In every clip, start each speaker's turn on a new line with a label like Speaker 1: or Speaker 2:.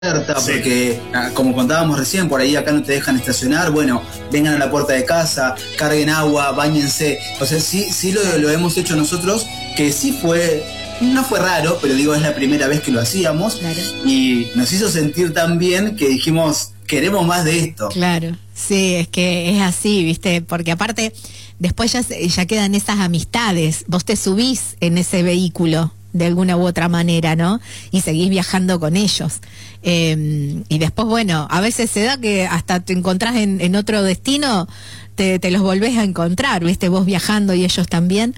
Speaker 1: Sí.
Speaker 2: porque como contábamos recién, por ahí acá no te dejan estacionar, bueno, vengan a la puerta de casa, carguen agua, báñense, o sea, sí lo hemos hecho nosotros, que sí no fue raro, pero digo, es la primera vez que lo hacíamos,
Speaker 3: Claro.
Speaker 2: Y nos hizo sentir tan bien que dijimos, queremos más de esto.
Speaker 3: Claro, sí, es que es así, ¿viste? Porque aparte, después ya quedan esas amistades, vos te subís en ese vehículo de alguna u otra manera, ¿no? Y seguís viajando con ellos. Y después, bueno, a veces se da que hasta te encontrás en otro destino, te los volvés a encontrar, ¿viste? Vos viajando y ellos también.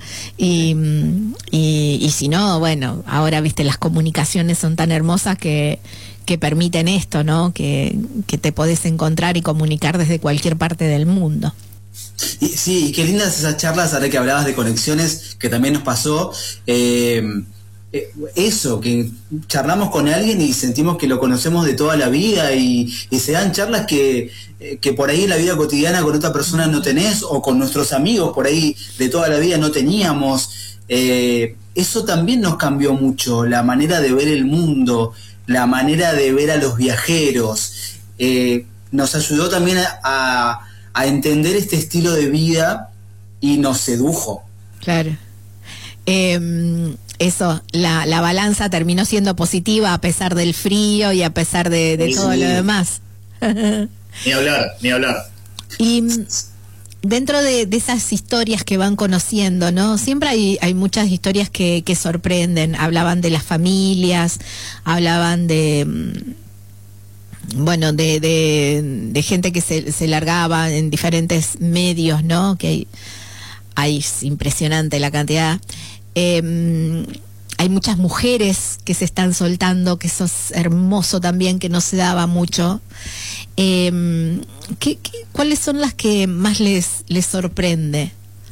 Speaker 3: Y si no, bueno, ahora, ¿viste? Las comunicaciones son tan hermosas que permiten esto, ¿no? Que te podés encontrar y comunicar desde cualquier parte del mundo.
Speaker 2: Sí, y qué lindas esas charlas, ahora que hablabas de conexiones, que también nos pasó. Eso, que charlamos con alguien y sentimos que lo conocemos de toda la vida y se dan charlas que por ahí en la vida cotidiana con otra persona no tenés, o con nuestros amigos por ahí de toda la vida no teníamos. Eso también nos cambió mucho, la manera de ver el mundo, la manera de ver a los viajeros. Nos ayudó también a entender este estilo de vida y nos sedujo.
Speaker 3: Claro. Eso, la balanza terminó siendo positiva a pesar del frío y a pesar de
Speaker 2: Sí.
Speaker 3: todo lo demás.
Speaker 1: Ni hablar.
Speaker 3: Y dentro de esas historias que van conociendo, ¿no? Siempre hay muchas historias que sorprenden. Hablaban de las familias, hablaban de bueno, de gente que se largaba en diferentes medios, ¿no? Que es impresionante la cantidad. Hay muchas mujeres que se están soltando, que eso es hermoso también, que no se daba mucho. ¿Cuáles son las que más les sorprende?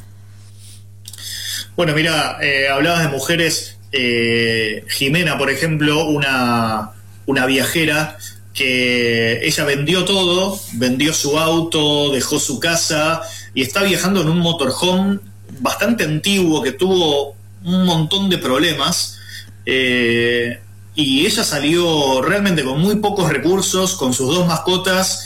Speaker 1: Bueno, mira, hablabas de mujeres. Jimena, por ejemplo, una viajera que ella vendió todo, vendió su auto, dejó su casa y está viajando en un motorhome bastante antiguo que tuvo un montón de problemas, y ella salió realmente con muy pocos recursos, con sus 2 mascotas,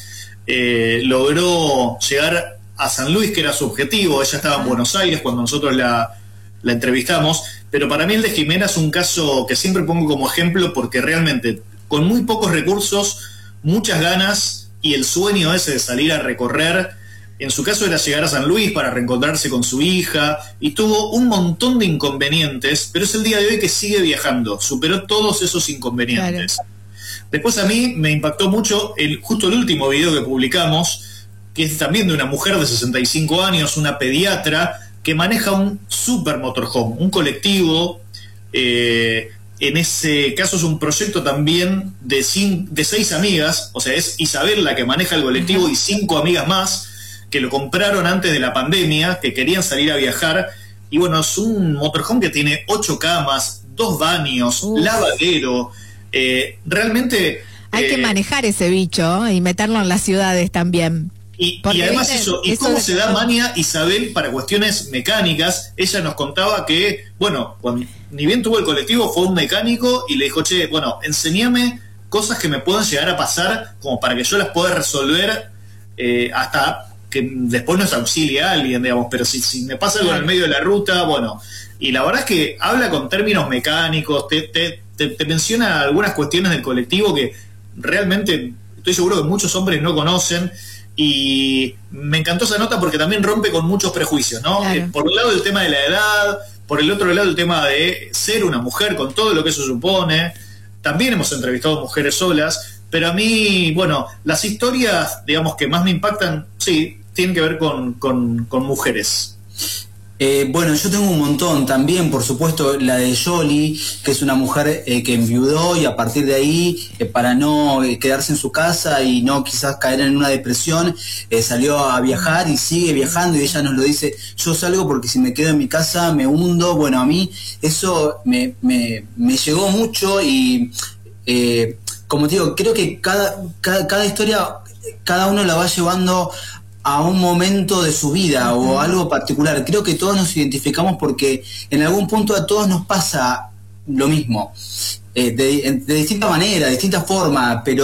Speaker 1: logró llegar a San Luis, que era su objetivo. Ella estaba en Buenos Aires cuando nosotros la entrevistamos, pero para mí el de Jimena es un caso que siempre pongo como ejemplo, porque realmente con muy pocos recursos, muchas ganas y el sueño ese de salir a recorrer. En su caso era llegar a San Luis para reencontrarse con su hija, y tuvo un montón de inconvenientes, pero es el día de hoy que sigue viajando, superó todos esos inconvenientes. Claro. Después a mí me impactó mucho justo el último video que publicamos, que es también de una mujer de 65 años, una pediatra, que maneja un super motorhome, un colectivo. En ese caso es un proyecto también de 6 amigas, o sea, es Isabel la que maneja el colectivo y 5 amigas más, que lo compraron antes de la pandemia, que querían salir a viajar. Y bueno, es un motorhome que tiene 8 camas, 2 baños, lavadero. Realmente
Speaker 3: hay que manejar ese bicho y meterlo en las ciudades también.
Speaker 1: Y además eso cómo se da maña Isabel para cuestiones mecánicas. Ella nos contaba que, bueno, ni bien tuvo el colectivo, fue un mecánico y le dijo, che, bueno, enséñame cosas que me puedan llegar a pasar como para que yo las pueda resolver, hasta que después nos auxilie a alguien, digamos, pero si me pasa algo en el medio de la ruta, bueno. Y la verdad es que habla con términos mecánicos, te menciona algunas cuestiones del colectivo que realmente estoy seguro que muchos hombres no conocen. Y me encantó esa nota porque también rompe con muchos prejuicios, ¿no?
Speaker 3: Claro.
Speaker 1: Por un lado el tema de la edad, por el otro lado el tema de ser una mujer con todo lo que eso supone. También hemos entrevistado mujeres solas, pero a mí, bueno, las historias, digamos, que más me impactan, sí, tienen que ver con mujeres.
Speaker 2: Bueno, yo tengo un montón también, por supuesto, la de Yoli, que es una mujer que enviudó y a partir de ahí, para no quedarse en su casa y no quizás caer en una depresión, salió a viajar y sigue viajando, y ella nos lo dice: yo salgo porque si me quedo en mi casa me hundo. Bueno, a mí eso me llegó mucho y como te digo, creo que cada historia, cada uno la va llevando a un momento de su vida o algo particular. Creo que todos nos identificamos porque en algún punto a todos nos pasa lo mismo. de distinta manera, de distinta forma, pero